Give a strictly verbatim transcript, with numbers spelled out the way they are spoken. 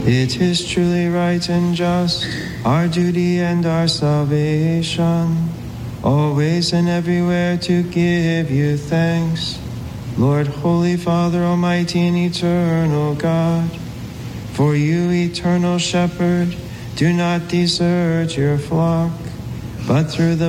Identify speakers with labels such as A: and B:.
A: It is truly right and just, our duty and our salvation, always and everywhere to give you thanks, Lord, Holy Father, Almighty and eternal God. For you, eternal Shepherd, do not desert your flock, but through the